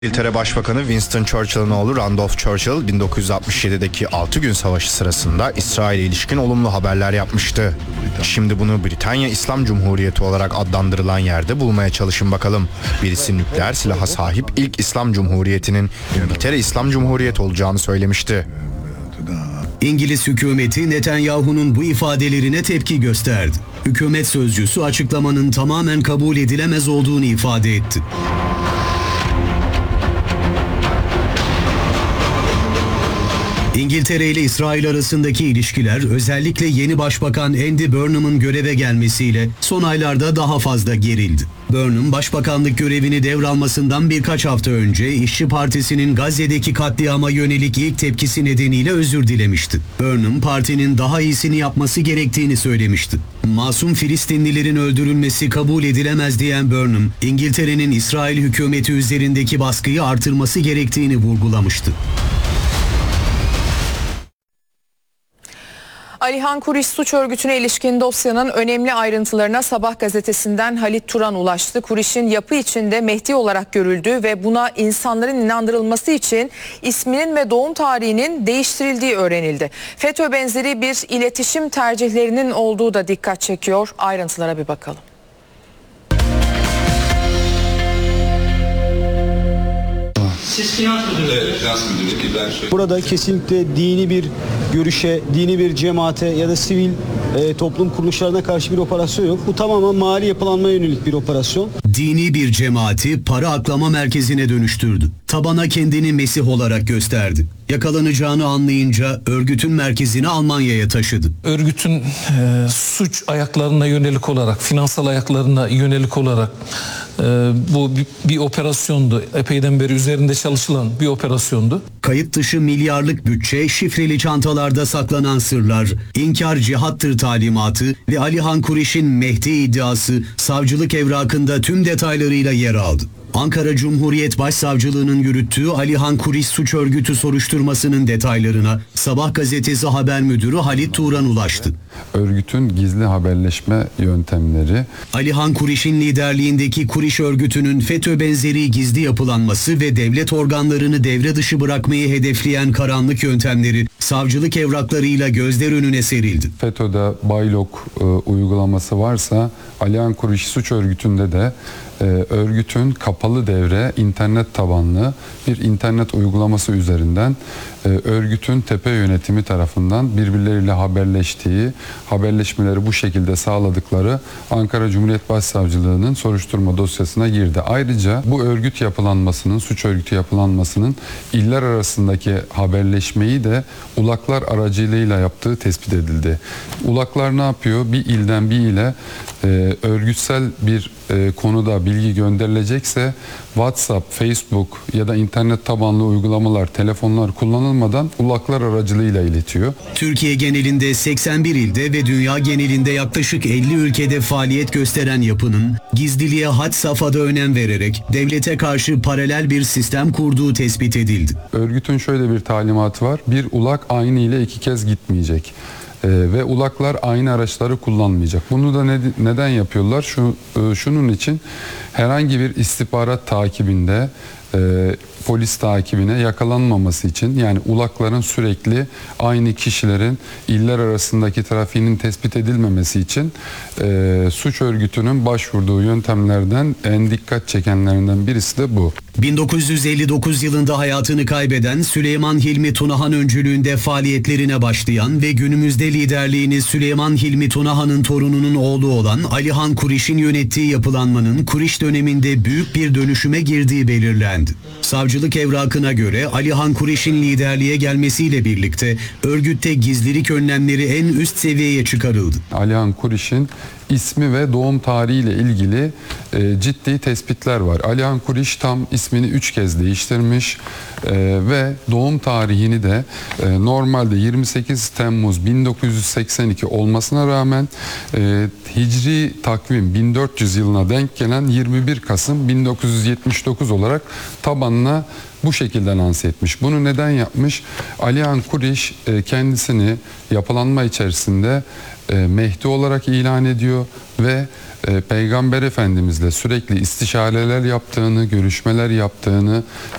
İngiltere Başbakanı Winston Churchill'ın oğlu Randolph Churchill 1967'deki 6 gün savaşı sırasında İsrail'e ilişkin olumlu haberler yapmıştı. Şimdi bunu Britanya İslam Cumhuriyeti olarak adlandırılan yerde bulmaya çalışın bakalım. Birisi nükleer silaha sahip ilk İslam Cumhuriyeti'nin İngiltere İslam Cumhuriyeti olacağını söylemişti. İngiliz hükümeti Netanyahu'nun bu ifadelerine tepki gösterdi. Hükümet sözcüsü açıklamanın tamamen kabul edilemez olduğunu ifade etti. İngiltere ile İsrail arasındaki ilişkiler özellikle yeni başbakan Andy Burnham'ın göreve gelmesiyle son aylarda daha fazla gerildi. Burnham, başbakanlık görevini devralmasından birkaç hafta önce İşçi Partisi'nin Gazze'deki katliama yönelik ilk tepkisi nedeniyle özür dilemişti. Burnham, partinin daha iyisini yapması gerektiğini söylemişti. Masum Filistinlilerin öldürülmesi kabul edilemez diyen Burnham, İngiltere'nin İsrail hükümeti üzerindeki baskıyı artırması gerektiğini vurgulamıştı. Alihan Kuriş suç örgütüne ilişkin dosyanın önemli ayrıntılarına Sabah gazetesinden Halit Turan ulaştı. Kuriş'in yapı içinde Mehdi olarak görüldüğü ve buna insanların inandırılması için isminin ve doğum tarihinin değiştirildiği öğrenildi. FETÖ benzeri bir iletişim tercihlerinin olduğu da dikkat çekiyor. Ayrıntılara bir bakalım. Siz finans müdürü. Evet, finans müdürü. Burada kesinlikle dini bir görüşe, dini bir cemaate ya da sivil toplum kuruluşlarına karşı bir operasyon yok. Bu tamamen mali yapılanmaya yönelik bir operasyon. Dini bir cemaati para aklama merkezine dönüştürdü. Tabana kendini Mesih olarak gösterdi. Yakalanacağını anlayınca örgütün merkezini Almanya'ya taşıdı. Örgütün suç ayaklarına yönelik olarak, finansal ayaklarına yönelik olarak bu bir operasyondu. Epeyden beri üzerinde çalışılan bir operasyondu. Kayıt dışı milyarlık bütçe, şifreli çantalarda saklanan sırlar, inkar cihattır talimatı ve Alihan Kuriş'in Mehdi iddiası savcılık evrakında tüm detaylarıyla yer aldı. Ankara Cumhuriyet Başsavcılığı'nın yürüttüğü Alihan Kuriş suç örgütü soruşturmasının detaylarına Sabah gazetesi haber müdürü Halit Turan ulaştı. Örgütün gizli haberleşme yöntemleri. Alihan Kuriş'in liderliğindeki Kuriş örgütünün FETÖ benzeri gizli yapılanması ve devlet organlarını devre dışı bırakmayı hedefleyen karanlık yöntemleri savcılık evraklarıyla gözler önüne serildi. FETÖ'de baylok uygulaması varsa Alihan Kuriş suç örgütünde de örgütün kapalı devre internet tabanlı bir internet uygulaması üzerinden örgütün tepe yönetimi tarafından birbirleriyle haberleşmeleri bu şekilde sağladıkları Ankara Cumhuriyet Başsavcılığı'nın soruşturma dosyasına girdi. Ayrıca bu örgüt yapılanmasının, suç örgütü yapılanmasının iller arasındaki haberleşmeyi de ulaklar aracılığıyla yaptığı tespit edildi. Ulaklar ne yapıyor? Bir ilden bir ile örgütsel bir konuda bilgi gönderilecekse WhatsApp, Facebook ya da internet tabanlı uygulamalar, telefonlar kullanılmadan ulaklar aracılığıyla iletiyor. Türkiye genelinde 81 ilde ve dünya genelinde yaklaşık 50 ülkede faaliyet gösteren yapının gizliliğe had safhada önem vererek devlete karşı paralel bir sistem kurduğu tespit edildi. Örgütün şöyle bir talimatı var. Bir ulak aynı ile 2 kez gitmeyecek. Ve ulaklar aynı araçları kullanmayacak. Bunu da neden yapıyorlar? Şunun için herhangi bir istihbarat takibinde, polis takibine yakalanmaması için, yani ulakların sürekli aynı kişilerin iller arasındaki trafiğinin tespit edilmemesi için suç örgütünün başvurduğu yöntemlerden en dikkat çekenlerinden birisi de bu. 1959 yılında hayatını kaybeden Süleyman Hilmi Tunahan öncülüğünde faaliyetlerine başlayan ve günümüzde liderliğini Süleyman Hilmi Tunahan'ın torununun oğlu olan Alihan Kuriş'in yönettiği yapılanmanın Kuriş döneminde büyük bir dönüşüme girdiği belirlendi. Savcılık evrakına göre Alihan Kuriş'in liderliğe gelmesiyle birlikte örgütte gizlilik önlemleri en üst seviyeye çıkarıldı. Alihan Kuriş'in ismi ve doğum tarihiyle ilgili ciddi tespitler var. Alihan Kuriş tam ismini 3 kez değiştirmiş ve doğum tarihini de normalde 28 Temmuz 1982 olmasına rağmen Hicri takvim 1400 yılına denk gelen 21 Kasım 1979 olarak tabanına bu şekilde lanse etmiş. Bunu neden yapmış? Alihan Kuriş kendisini yapılanma içerisinde Mehdi olarak ilan ediyor ve Peygamber Efendimizle sürekli istişareler yaptığını, görüşmeler yaptığını